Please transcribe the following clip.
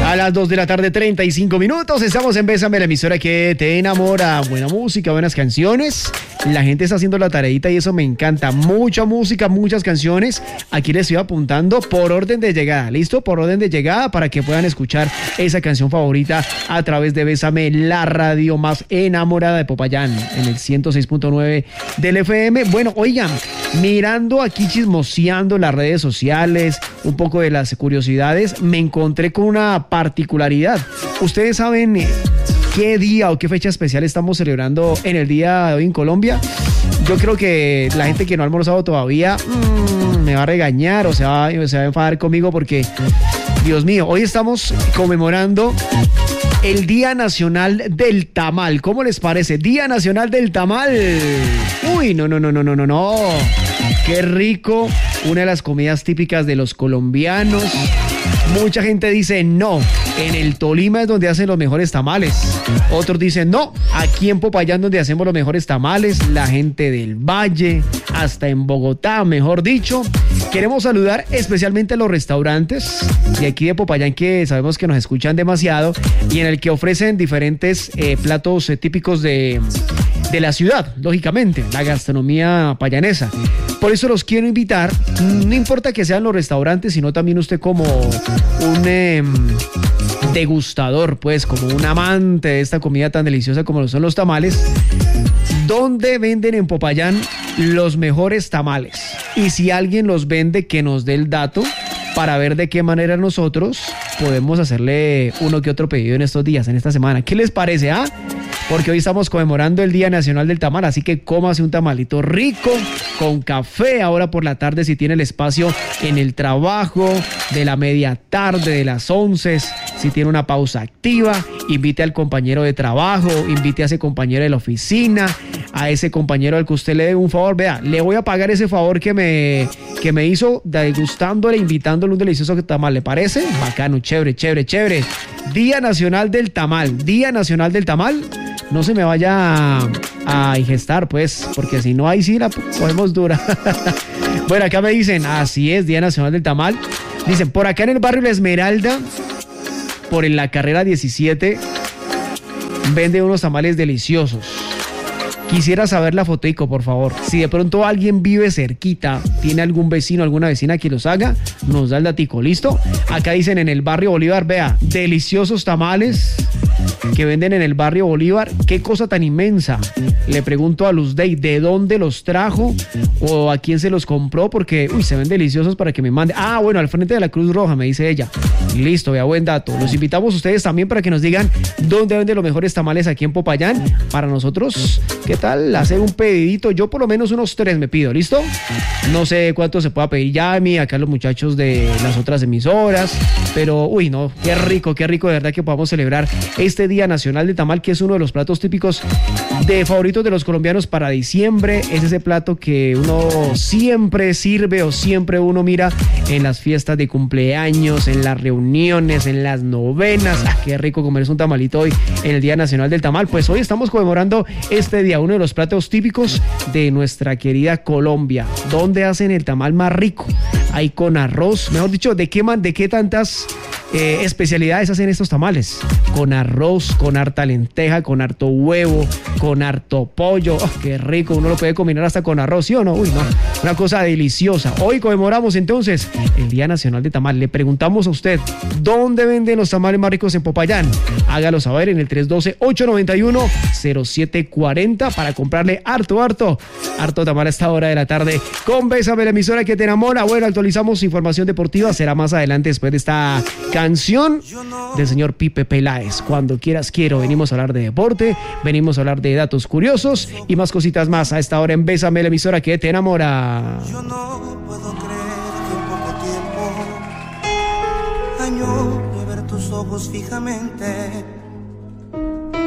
A las 2 de la tarde, 35 minutos. Estamos en Bésame, la emisora que te enamora. Buena música, buenas canciones. La gente está haciendo la tareita y eso me encanta. Mucha música, muchas canciones. Aquí les estoy apuntando por orden de llegada. ¿Listo? Por orden de llegada para que puedan escuchar esa canción favorita a través de Bésame, la radio más enamorada de Popayán, en el 106.9 del FM. Bueno, oigan, mirando aquí, chismoseando las redes sociales, un poco de las curiosidades, me encontré con una particularidad. ¿Ustedes saben qué día o qué fecha especial estamos celebrando en el día de hoy en Colombia? Yo creo que la gente que no ha almorzado todavía me va a regañar o se va a enfadar conmigo porque, Dios mío, hoy estamos conmemorando el Día Nacional del Tamal. ¿Cómo les parece? Día Nacional del Tamal. Uy, no. Qué rico. Una de las comidas típicas de los colombianos. Mucha gente dice no, en el Tolima es donde hacen los mejores tamales. Otros dicen no, aquí en Popayán donde hacemos los mejores tamales. La gente del Valle, hasta en Bogotá, mejor dicho. Queremos saludar especialmente a los restaurantes de aquí de Popayán que sabemos que nos escuchan demasiado y en el que ofrecen diferentes platos típicos de la ciudad, lógicamente, la gastronomía payanesa. Por eso los quiero invitar, no importa que sean los restaurantes, sino también usted como un degustador, pues como un amante de esta comida tan deliciosa como lo son los tamales. ¿Dónde venden en Popayán los mejores tamales? Y si alguien los vende, que nos dé el dato para ver de qué manera nosotros podemos hacerle uno que otro pedido en estos días, en esta semana. ¿Qué les parece, Porque hoy estamos conmemorando el Día Nacional del Tamal, así que cómase un tamalito rico, con café, ahora por la tarde si tiene el espacio en el trabajo, de la media tarde, de las 11, si tiene una pausa activa, invite al compañero de trabajo, invite a ese compañero de la oficina, a ese compañero al que usted le dé un favor, vea, le voy a pagar ese favor que me hizo degustándole, invitándole un delicioso tamal, ¿le parece? Bacano, chévere. Día Nacional del Tamal, Día Nacional del Tamal. No se me vaya a ingestar, pues, porque si no, ahí sí la cogemos dura. Bueno, acá me dicen, así es, Día Nacional del Tamal. Dicen, por acá en el barrio La Esmeralda, por en la carrera 17, vende unos tamales deliciosos. Quisiera saber la fotico, por favor. Si de pronto alguien vive cerquita, tiene algún vecino, alguna vecina que los haga, nos da el datico, ¿listo? Acá dicen en el barrio Bolívar, vea, deliciosos tamales que venden en el barrio Bolívar. Qué cosa tan inmensa. Le pregunto a Luzday, ¿de dónde los trajo? ¿O a quién se los compró? Porque, se ven deliciosos para que me mande. Bueno, al frente de la Cruz Roja, me dice ella. Listo, vea, buen dato. Los invitamos a ustedes también para que nos digan dónde venden los mejores tamales aquí en Popayán. Para nosotros, ¿qué tal? Hacer un pedidito. Yo por lo menos unos 3 me pido, ¿listo? No sé cuánto se pueda pedir Yami, acá los muchachos de las otras emisoras. Pero, qué rico, de verdad que podamos celebrar este Día Nacional de Tamal, que es uno de los platos típicos de favoritos de los colombianos para diciembre. Es ese plato que uno siempre sirve o siempre uno mira en las fiestas de cumpleaños, en las reuniones, en las novenas. Qué rico comerse un tamalito hoy en el Día Nacional del Tamal. Pues hoy estamos conmemorando este día, uno de los platos típicos de nuestra querida Colombia. ¿Dónde hacen el tamal más rico? Ahí con arroz, mejor dicho, ¿de qué tantas especialidades hacen estos tamales? Con arroz, con harta lenteja, con harto huevo, con harto pollo. Qué rico, uno lo puede combinar hasta con arroz, ¿sí o no? Una cosa deliciosa. Hoy conmemoramos entonces el Día Nacional de Tamal. Le preguntamos a usted, ¿dónde venden los tamales más ricos en Popayán? Hágalo saber en el 312-891-0740 para comprarle harto tamal a esta hora de la tarde. Con Bésame, la emisora que te enamora. Bueno, actualizamos información deportiva, será más adelante después de esta canción del señor Pipe Peláez. Cuando quieras quiero. Venimos a hablar de deporte, venimos a hablar de datos curiosos y más cositas más a esta hora en Bésame, la emisora que te enamora. Yo no puedo creer que en poco tiempo añoro ver tus ojos fijamente.